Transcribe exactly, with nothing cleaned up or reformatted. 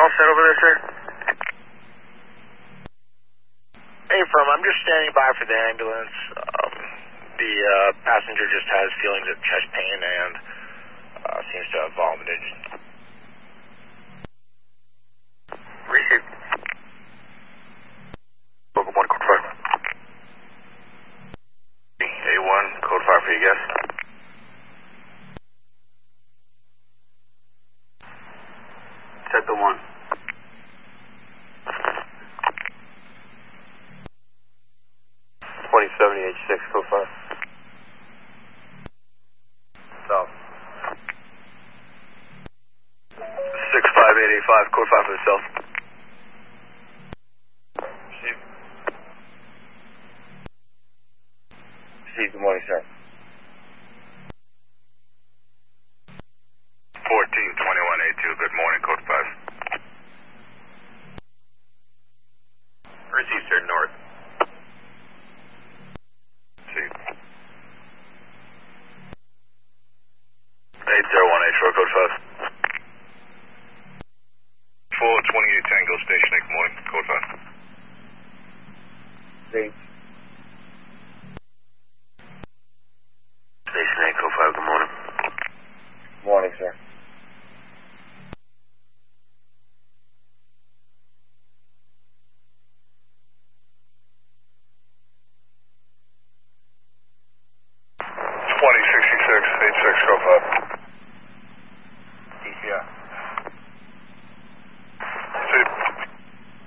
all set over there, sir? Hey, firm, I'm just standing by for the ambulance. Um, the uh, passenger just has feelings of chest pain and uh, seems to have vomited. Receive. Local one, code five. A one, code five for you guys. Check the one. twenty seventy H six, code five. South. six five eight eight five, code five for the south. Receive. Receive, good morning, sir. fourteen twenty-one A two, good morning, code five. Receive, sir, north. Receive. eight zero one eight, short code five. four twenty-eight Tango, station eight, good morning, code five. See.